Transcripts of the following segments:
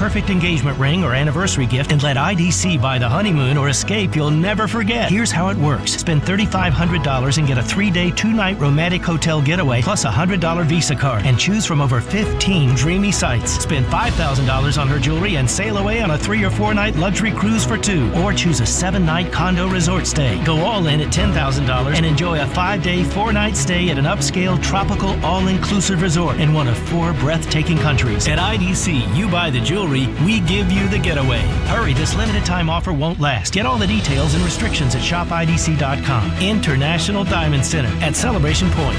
perfect engagement ring or anniversary gift and let IDC buy the honeymoon or escape you'll never forget. Here's how it works. Spend $3,500 and get a 3-day, 2-night romantic hotel getaway plus a $100 Visa card and choose from over 15 dreamy sites. Spend $5,000 on her jewelry and sail away on a 3 or 4 night luxury cruise for 2, or choose a 7-night condo resort stay. Go all in at $10,000 and enjoy a 5-day, 4-night stay at an upscale tropical all-inclusive resort in one of 4 breathtaking countries. At IDC, you buy the jewelry, we give you the getaway. Hurry, this limited time offer won't last. Get all the details and restrictions at shopidc.com. International Diamond Center at Celebration Point.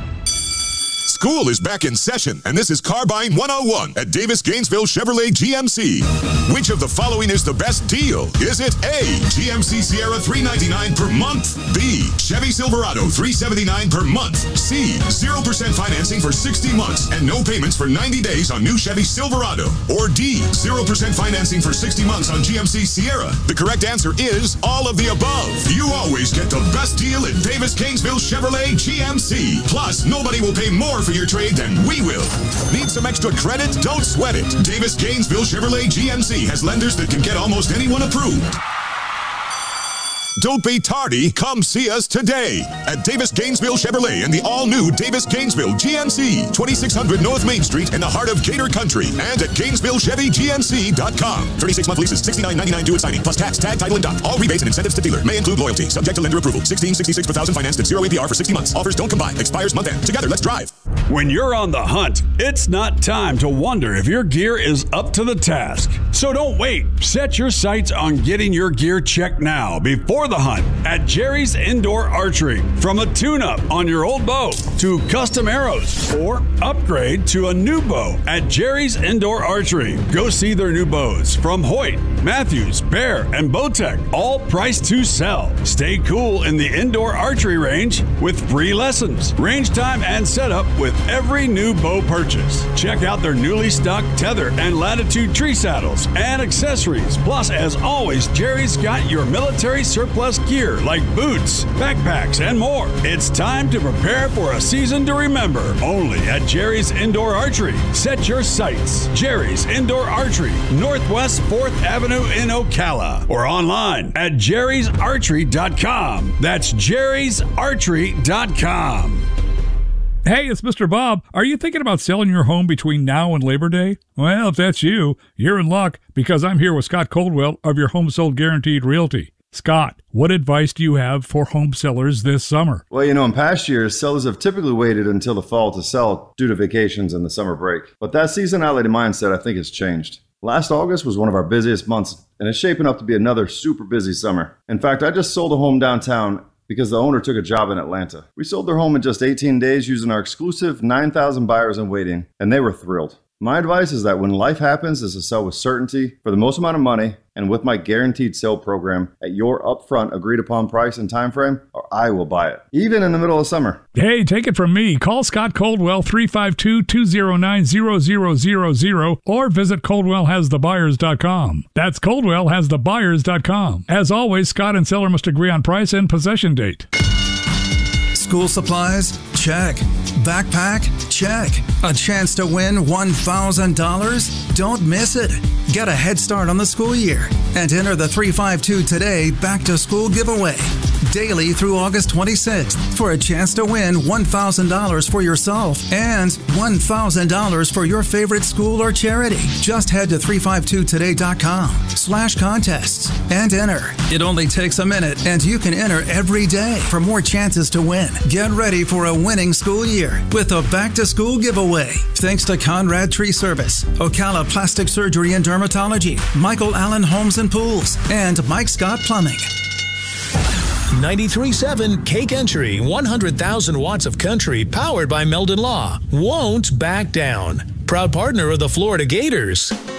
School is back in session, and this is Carbine 101 at Davis Gainesville Chevrolet GMC. Which of the following is the best deal? Is it A, GMC Sierra $399 per month? B, Chevy Silverado $379 per month? C, 0% financing for 60 months and no payments for 90 days on new Chevy Silverado? Or D, 0% financing for 60 months on GMC Sierra? The correct answer is all of the above. You always get the best deal at Davis Gainesville Chevrolet GMC. Plus, nobody will pay more for your trade than we will. Need some extra credit? Don't sweat it. Davis Gainesville Chevrolet GMC has lenders that can get almost anyone approved. Don't be tardy. Come see us today at Davis Gainesville Chevrolet and the all-new Davis Gainesville GMC, 2600 North Main Street in the heart of Gator Country, and at GainesvilleChevyGMC.com. 36-month leases, $69.99 due at signing, plus tax, tag, title, and dock. All rebates and incentives to dealer may include loyalty, subject to lender approval. $16.66 per thousand financed at 0 APR for 60 months. Offers don't combine. Expires month end. Together, let's drive. When you're on the hunt, it's not time to wonder if your gear is up to the task. So don't wait. Set your sights on getting your gear checked now before the hunt at Jerry's Indoor Archery. From a tune-up on your old bow to custom arrows or upgrade to a new bow at Jerry's Indoor Archery. Go see their new bows from Hoyt, Matthews, Bear, and Bowtech, all priced to sell. Stay cool in the indoor archery range with free lessons, range time, and setup with every new bow purchase. Check out their newly stocked Tether and Latitude tree saddles and accessories. Plus, as always, Jerry's got your military surplus gear like boots, backpacks, and more. It's time to prepare for a season to remember. Only at Jerry's Indoor Archery. Set your sights. Jerry's Indoor Archery, Northwest 4th Avenue in Ocala, or online at jerrysarchery.com. That's jerrysarchery.com. Hey, it's Mr. Bob. Are you thinking about selling your home between now and Labor Day? Well, if that's you, you're in luck, because I'm here with Scott Coldwell of your Home Sold Guaranteed Realty. Scott, what advice do you have for home sellers this summer? Well, in past years, sellers have typically waited until the fall to sell due to vacations and the summer break. But that seasonality mindset, I think, has changed. Last August was one of our busiest months, and it's shaping up to be another super busy summer. In fact, I just sold a home downtown because the owner took a job in Atlanta. We sold their home in just 18 days using our exclusive 9,000 buyers in waiting, and they were thrilled. My advice is that when life happens is to sell with certainty for the most amount of money and with my guaranteed sale program at your upfront agreed upon price and time frame, or I will buy it, even in the middle of summer. Hey, take it from me. Call Scott Coldwell 352-209-0000 or visit ColdwellHasTheBuyers.com. That's ColdwellHasTheBuyers.com. As always, Scott and seller must agree on price and possession date. School supplies? Check. Backpack? Check. A chance to win $1,000? Don't miss it. Get a head start on the school year and enter the 352 Today Back to School giveaway daily through August 26th for a chance to win $1,000 for yourself and $1,000 for your favorite school or charity. Just head to 352today.com/contests and enter. It only takes a minute and you can enter every day for more chances to win. Get ready for a winning school year with a Back to School giveaway. Thanks to Conrad Tree Service, Ocala Plastic Surgery and Dermatology, Michael Allen Homes and Pools, and Mike Scott Plumbing. 93.7 K Country, 100,000 watts of country powered by Meldon Law. Won't back down. Proud partner of the Florida Gators.